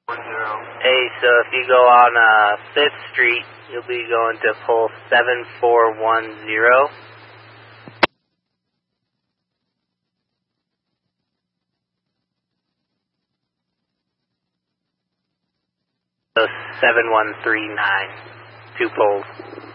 Hey, so if you go on 5th Street, you'll be going to pole 7410. So 7139, 2 poles.